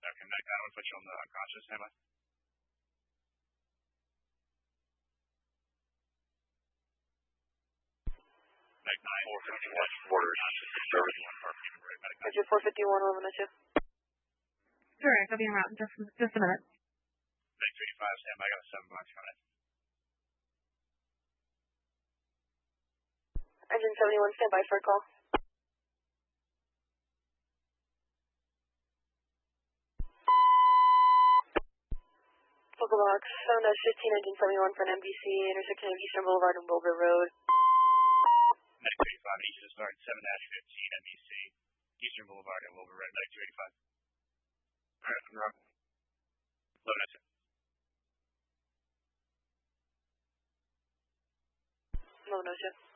Okay, Mac 9, I'm going to put you on the unconscious, standby. Mac 9, 451, border, service 1, car, medic 9. Roger, 451, 1102. Sure, I'll be en route. Just a minute. Mac 285, standby, I got a 7 box coming in. Engine 71, standby for a call. Local box, 7-15, engine 71 for an MBC, intersection of Eastern Boulevard and Wilbur Road. Medic 285, east to start, 7-15, MBC, Eastern Boulevard and Wilbur Road, Medic 285. Alright, I'm wrong. Low note. Low note.